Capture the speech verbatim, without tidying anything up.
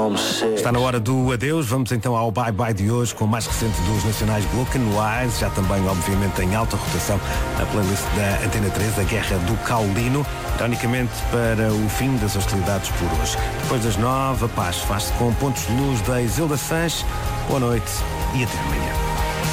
Está na hora do adeus. Vamos então ao bye-bye de hoje com o mais recente dos nacionais Broken Wise, já também obviamente em alta rotação a playlist da Antena três, a Guerra do Caulino, ironicamente para o fim das hostilidades por hoje. Depois das nove, a paz faz-se com Pontos de Luz da Isilda Sanches. Boa noite e até amanhã.